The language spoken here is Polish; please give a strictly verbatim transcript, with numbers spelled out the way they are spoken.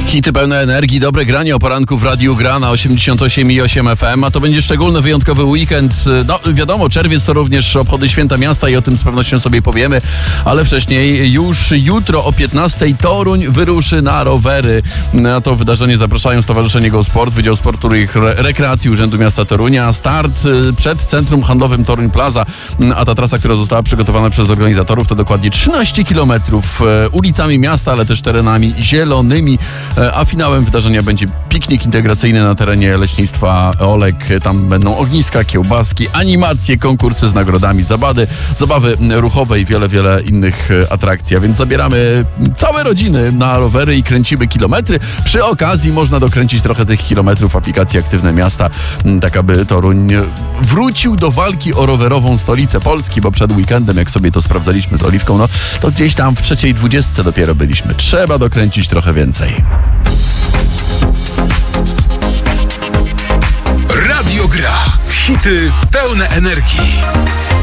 Hity pełne energii, dobre granie o poranku w Radiu Gra na osiemdziesiąt osiem i osiem F M, a to będzie szczególny, wyjątkowy weekend. No wiadomo, czerwiec to również obchody Święta Miasta i o tym z pewnością sobie powiemy, ale wcześniej już jutro o piętnastej Toruń wyruszy na rowery. Na to wydarzenie zapraszają Stowarzyszenie Go Sport, Wydział Sportu i Rekreacji Urzędu Miasta Torunia. Start przed Centrum Handlowym Toruń Plaza, a ta trasa, która została przygotowana przez organizatorów, to dokładnie trzynaście kilometrów ulicami miasta, ale też terenami zielonymi. A finałem wydarzenia będzie piknik integracyjny na terenie leśnictwa Olek. Tam będą ogniska, kiełbaski, animacje, konkursy z nagrodami, zabawy, zabawy ruchowe i wiele, wiele innych atrakcji. A więc zabieramy całe rodziny na rowery i kręcimy kilometry. Przy okazji można dokręcić trochę tych kilometrów w aplikacji Aktywne Miasta, tak aby Toruń wrócił do walki o rowerową stolicę Polski, bo przed weekendem, jak sobie to sprawdzaliśmy z Oliwką, no to gdzieś tam w trzeciej dwudziestce dopiero byliśmy. Trzeba dokręcić trochę więcej. Radio Gra. Hity pełne energii.